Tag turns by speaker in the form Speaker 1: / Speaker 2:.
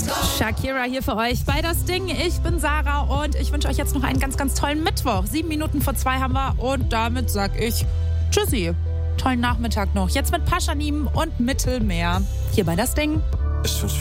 Speaker 1: Shakira hier für euch bei Das Ding. Ich bin Sarah und ich wünsche euch jetzt noch einen ganz, ganz tollen Mittwoch. 7 Minuten vor 2 haben wir und damit sag ich Tschüssi. Tollen Nachmittag noch. Jetzt mit Paschanim und Mittelmeer. Hier bei Das Ding.
Speaker 2: Ist schon schwer.